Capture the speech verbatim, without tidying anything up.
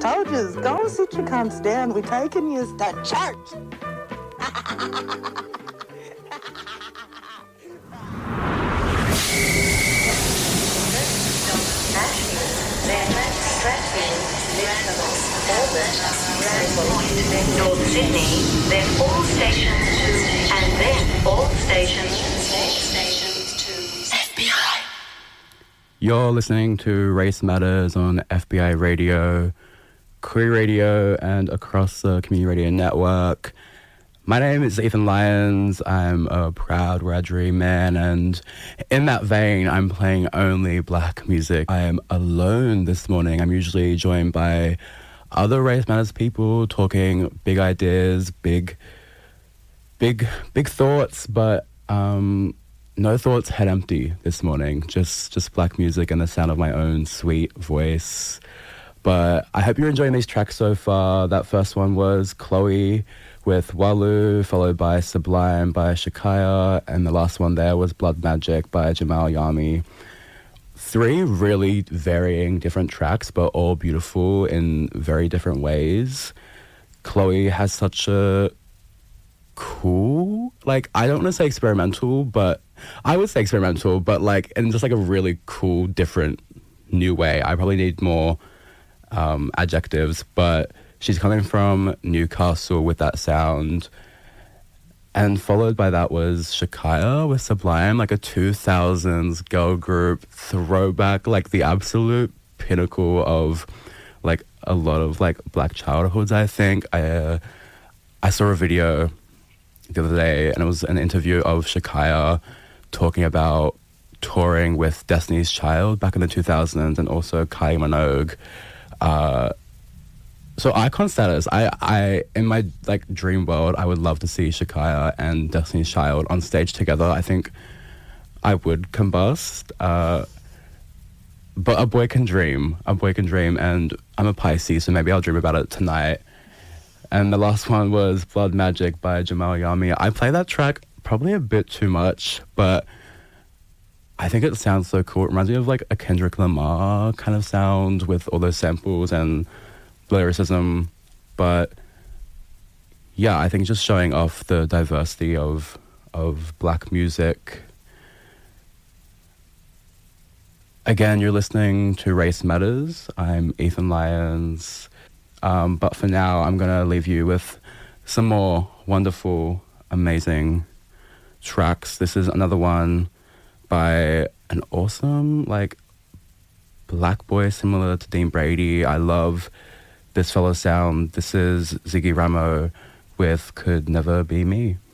Soldiers, go and sit your cunts down. We're taking you to church. North Sydney, then all stations to, and then all stations, stations to F B I. You're listening to Race Matters on F B I Radio, Queer Radio, and across the Community Radio Network. My name is Ethan Lyons. I'm a proud Wiradjuri man, and in that vein, I'm playing only black music. I am alone this morning. I'm usually joined by other Race Matters people talking big ideas, big, big, big thoughts, but um, no thoughts head empty this morning. Just, just black music and the sound of my own sweet voice. But I hope you're enjoying these tracks so far. That first one was Chloe with Walu, followed by Sublime by Shakaya, and the last one there was Blood Magic by Jamal Yami. Three really varying different tracks, but all beautiful in very different ways. Chloe has such a cool, like, I don't want to say experimental, but I would say experimental, but like in just like a really cool, different, new way. I probably need more um, adjectives, but she's coming from Newcastle with that sound. And followed by that was Shakaya with Sublime, like a two thousands girl group throwback, like the absolute pinnacle of like a lot of like black childhoods, I think. I, uh, I saw a video the other day and it was an interview of Shakaya talking about touring with Destiny's Child back in the two thousands and also Kylie Minogue. Uh, So icon status, I, I, in my like dream world, I would love to see Shakaya and Destiny's Child on stage together. I think I would combust. Uh, but a boy can dream, a boy can dream, and I'm a Pisces, so maybe I'll dream about it tonight. And the last one was Blood Magic by Jamal Yami. I play that track probably a bit too much, but I think it sounds so cool. It reminds me of like a Kendrick Lamar kind of sound with all those samples and lyricism, but yeah, I think just showing off the diversity of of black music. Again, you're listening to Race Matters. I'm Ethan Lyons, um, but for now, I'm gonna leave you with some more wonderful, amazing tracks. This is another one by an awesome, like, black boy similar to Dean Brady. I love this fellow's sound. This is Ziggy Ramo with Could Never Be Me.